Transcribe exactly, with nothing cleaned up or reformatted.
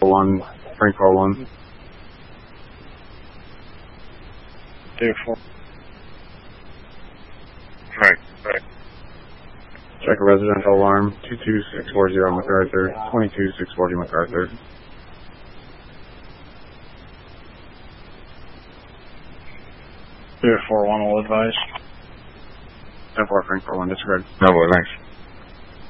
one, Frank four one. Two four. Right, right. Check a residential alarm, two two six four zero MacArthur, twenty-two six forty MacArthur. Two four one will advise. ten four Frank four one, disregard. No, boy, thanks.